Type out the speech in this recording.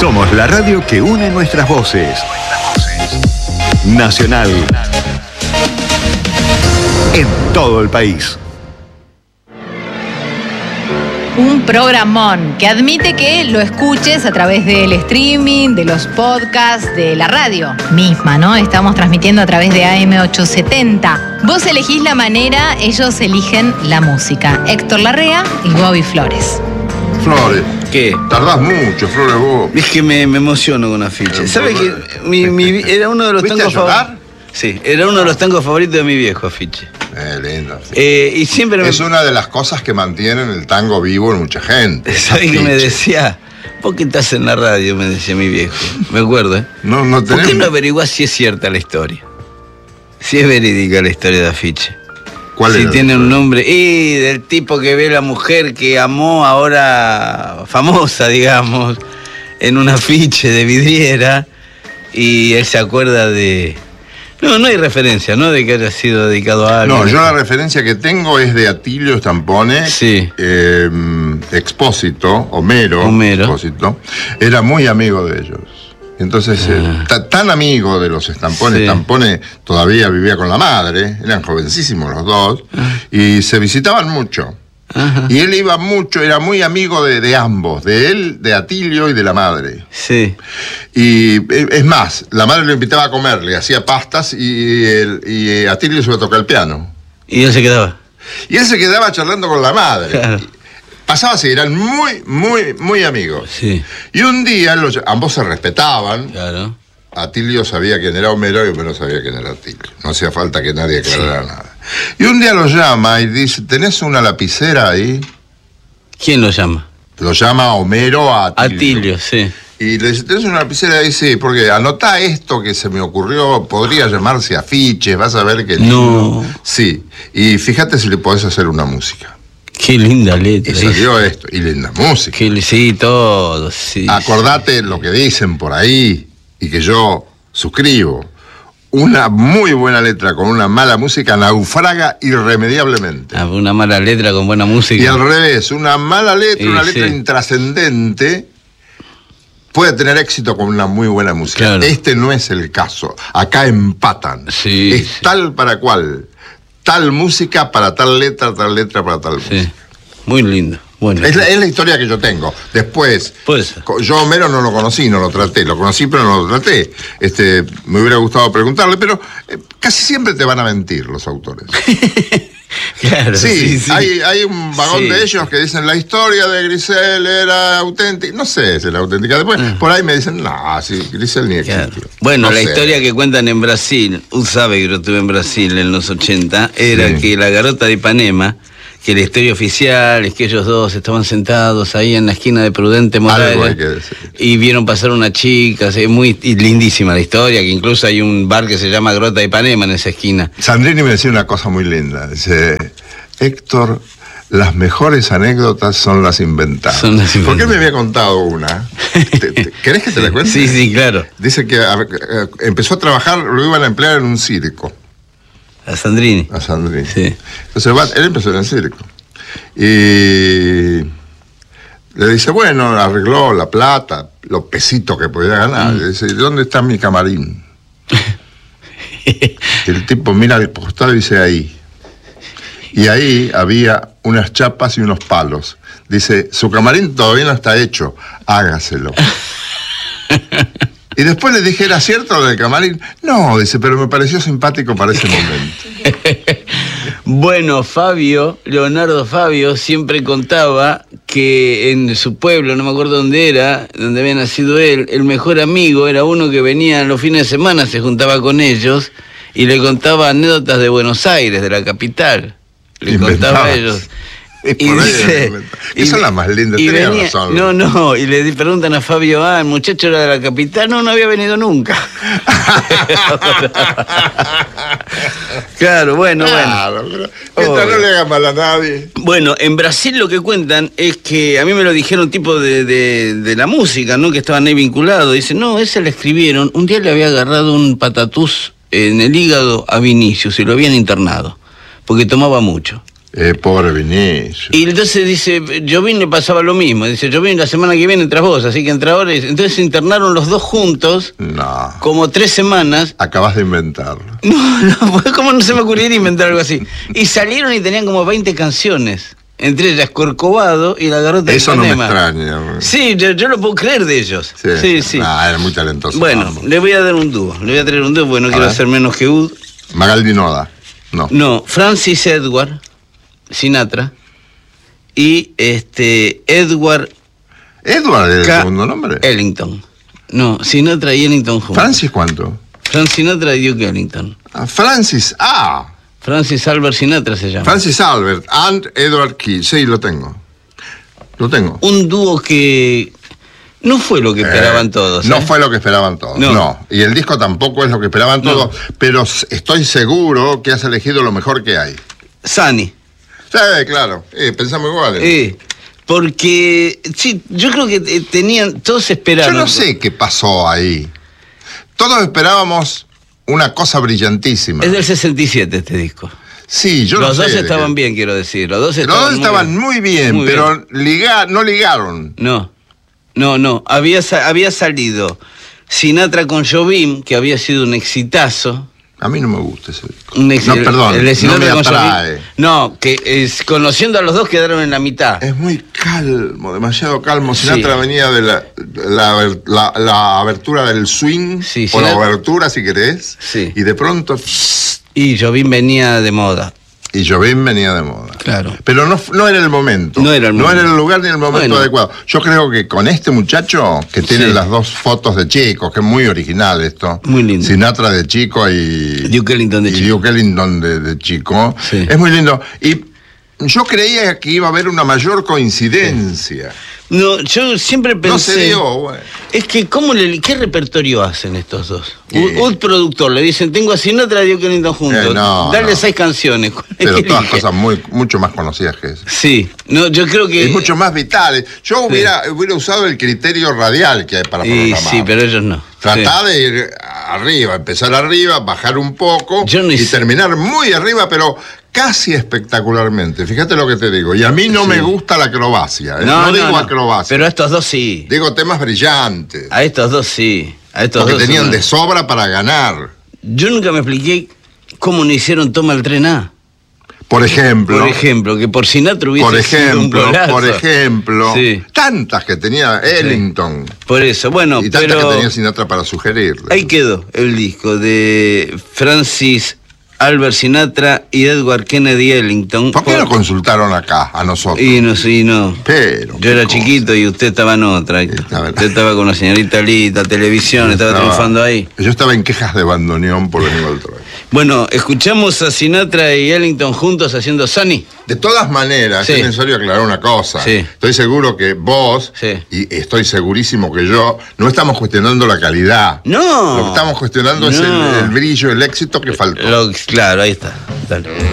Somos la radio que une nuestras voces. Nacional. En todo el país. Un programón que admite que lo escuches a través del streaming, de los podcasts, de la radio misma, ¿no? Estamos transmitiendo a través de AM870. Vos elegís la manera, ellos eligen la música. Héctor Larrea y Bobby Flores. Flores. ¿Qué? Tardás mucho, Flores, vos. Es que me emociono con Afiche. ¿Sabe que era uno de los ¿Fuiste tangos a llorar? favoritos? Sí, era uno de los tangos favoritos de mi viejo, Afiche. Lindo. Y siempre Es una de las cosas que mantienen el tango vivo en mucha gente. ¿Sabes qué me Afiche. decía? ¿Por qué estás en la radio? Me decía mi viejo. Me acuerdo, ¿eh? No ¿Por tenemos. qué no averiguás si es cierta la historia? Si es verídica la historia de Afiche. ¿Cuál Si era? tiene un nombre. Y del tipo que ve a la mujer que amó, ahora famosa, digamos, en un afiche de vidriera. Y él se acuerda de. No hay referencia, ¿no? De que haya sido dedicado a alguien. No, yo la referencia que tengo es de Atilio Stampone, Sí. Expósito, Homero. Expósito, era muy amigo de ellos. Entonces, tan amigo de los Stampone, Sí. Stampone todavía vivía con la madre, eran jovencísimos los dos, y se visitaban mucho. Ajá. Y él iba mucho, era muy amigo de ambos, de él, de Atilio y de la madre. Sí. Y es más, la madre lo invitaba a comer, le hacía pastas y Atilio se iba a tocar el piano. Y él se quedaba. Y él se quedaba charlando con la madre. Claro. Pasaba así, eran muy amigos. Sí. Y un día ambos se respetaban. Claro. Atilio sabía quién era Homero y Homero sabía quién era Atilio. No hacía falta que nadie aclarara nada. Y un día lo llama y dice, ¿tenés una lapicera ahí? ¿Quién lo llama? Lo llama Homero a Atilio. Atilio, sí. Y le dice, ¿tenés una lapicera ahí? Sí, porque anotá esto que se me ocurrió, podría llamarse Afiche, vas a ver que No. Sí, y fíjate si le podés hacer una música. Qué linda letra. Y salió esto, y linda música. Sí, todo, sí. Acordate lo que dicen por ahí, y que yo suscribo. Una muy buena letra con una mala música naufraga irremediablemente. Una mala letra con buena música. Y al revés, una mala letra, Sí, una letra sí. intrascendente, puede tener éxito con una muy buena música. Claro. Este no es el caso. Acá empatan. Sí, es sí. tal para cual. Tal música para tal letra para tal música. Sí. Muy lindo. Bueno. Es la historia que yo tengo. Después, Puede ser. yo a Homero no lo conocí, no lo traté. Lo conocí, pero no lo traté. Me hubiera gustado preguntarle, pero casi siempre te van a mentir los autores. Claro, Sí, hay un vagón Sí. de ellos que dicen la historia de Grisel era auténtica. No sé si era auténtica. Después, por ahí me dicen, no, sí, Grisel ni existió. Claro. Bueno, No la sé. historia que cuentan en Brasil, usted sabe que yo estuve en Brasil en los 80, era Sí. que la garota de Ipanema, que la historia oficial es que ellos dos estaban sentados ahí en la esquina de Prudente Algo hay Morales que decir. y vieron pasar una chica, es muy lindísima la historia, que incluso hay un bar que se llama Grota de Ipanema en esa esquina. Sandrini me decía una cosa muy linda. Dice, Héctor, las mejores anécdotas son las inventadas. Son las inventadas. Porque él me había contado una. ¿Querés que te la cuente? Sí, claro. Dice que empezó a trabajar, lo iban a emplear en un circo, A Sandrini. a Sandrini. Sí. Entonces él empezó en el circo. Y le dice, bueno, arregló la plata, los pesitos que podía ganar. Le dice, ¿dónde está mi camarín? El tipo mira al costado y dice, ahí. Y ahí había unas chapas y unos palos. Dice, su camarín todavía no está hecho, hágaselo. Y después le dije, ¿era cierto lo del camarín? No, dice, pero me pareció simpático para ese momento. Bueno, Leonardo Fabio, siempre contaba que en su pueblo, no me acuerdo dónde era, donde había nacido él, el mejor amigo era uno que venía los fines de semana, se juntaba con ellos y le contaba anécdotas de Buenos Aires, de la capital. Le contaba a ellos. Y dice, que son las más lindas, y tenía venía, razón. y le preguntan a Fabio, el muchacho era de la capital, no había venido nunca. Claro, bueno. Pero mientras no le haga mal a nadie. Bueno, en Brasil lo que cuentan es que, a mí me lo dijeron tipo de la música, ¿no? Que estaban ahí vinculados. Dicen, no, ese le escribieron, un día le había agarrado un patatús en el hígado a Vinicius y lo habían internado, porque tomaba mucho. Pobre Vinicio. Y entonces dice, Jobim le pasaba lo mismo. Dice, Jobim la semana que viene entras vos, así que entra ahora. Entonces se internaron los dos juntos, No. como 3 semanas. Acabas de inventarlo. No, ¿cómo no se me ocurriría inventar algo así? Y salieron y tenían como 20 canciones. Entre ellas Corcovado y La Garota de Eso no me Ipanema. extraña. Sí, yo lo puedo creer de ellos. Sí. Era muy talentoso. Bueno, vamos. le voy a dar un dúo. Le voy a traer un dúo porque no quiero ver. hacer menos que Ud. Magaldi Noda. No. No, Francis Edward Sinatra y Edward Edward es el K. segundo nombre. Ellington. No, Sinatra y Ellington juntos. Francis, ¿cuánto? Frank Sinatra y Duke Ellington. Francis. Francis Albert Sinatra se llama. Francis Albert and Edward Key. Sí, lo tengo. Un dúo que no fue lo que esperaban todos. No fue lo que esperaban todos. No. Y el disco tampoco es lo que esperaban todos. Pero estoy seguro que has elegido lo mejor que hay. Sunny. Sí, claro. Pensamos igual. Porque, sí, yo creo que todos esperaron. Yo no sé qué pasó ahí. Todos esperábamos una cosa brillantísima. Es del 67 este disco. Sí, yo Los no sé. dos estaban bien, quiero decir. Los dos estaban muy bien, muy pero no ligaron. No. Había salido Sinatra con Jobim, que había sido un exitazo. A mí no me gusta ese disco. No, perdón, el de no Sinatra me con atrae. Jobim. No, conociendo a los dos quedaron en la mitad. Es muy calmo, demasiado calmo. Sí. Sinatra venía de la abertura del swing, Sí, o la Sinatra- abertura, si querés, Sí. y de pronto... Y Jobim venía de moda. Y Jobim venía de moda. Claro. Pero no era el momento. No era el momento. No era el lugar ni el momento Bueno. adecuado. Yo creo que con este muchacho, que tiene Sí. las dos fotos de chicos, que es muy original esto. Muy lindo. Sinatra de chico y Duke Ellington de chico. Duke Ellington de chico. Sí. Es muy lindo. Y yo creía que iba a haber una mayor coincidencia. No, yo siempre pensé... No se dio, bueno. Es que, ¿qué repertorio hacen estos dos? ¿Qué? Un productor, le dicen, tengo a Sinatra y a Duke Ellington juntos. No, Dale no. 6 canciones. ¿Cuál Pero elige? todas cosas mucho más conocidas que eso. Sí, no, yo creo que... Y mucho más vitales. Yo hubiera usado el criterio radial que hay para Y programar. sí, pero ellos no. Tratar de ir arriba, empezar arriba, bajar un poco Yo no y hice- terminar muy arriba, pero casi espectacularmente. Fíjate lo que te digo. Y a mí no Sí. me gusta la acrobacia. No digo acrobacia. Pero a estos dos sí. Digo temas brillantes. A estos dos sí. A estos Porque dos tenían no. de sobra para ganar. Yo nunca me expliqué cómo no hicieron Toma el Tren A. Por ejemplo. Que por Sinatra hubiese sido un golazo. Por ejemplo. Sí. Tantas que tenía Ellington. Por eso, bueno, Y tantas pero que tenía Sinatra para sugerirle. ahí quedó el disco de Francis Albert Sinatra y Edward Kennedy Ellington. ¿Por qué no consultaron acá a nosotros? Y no. Pero, Yo era qué cosa. chiquito y usted estaba en otra. Estaba- Usted estaba con la señorita Lita, televisión, estaba triunfando ahí. Yo estaba en quejas de bandoneón por Aníbal Troy. Bueno, escuchamos a Sinatra y Ellington juntos haciendo Sunny. De todas maneras, Sí. es necesario aclarar una cosa. Sí. Estoy seguro que vos, Sí. y estoy segurísimo que yo, no estamos cuestionando la calidad. No. Lo que estamos cuestionando es No. el brillo, el éxito que faltó. Claro, ahí está. Dale.